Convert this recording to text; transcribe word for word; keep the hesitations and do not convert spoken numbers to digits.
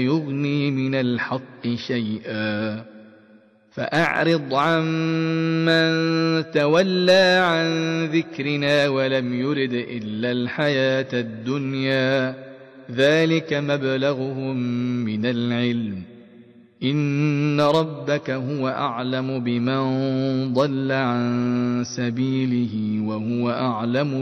يغني من الحق شيئا فأعرض عن من تولى عن ذكرنا ولم يرد إلا الحياة الدنيا ذلك مبلغهم من العلم إن ربك هو أعلم بمن ضل عن سبيله وهو أعلم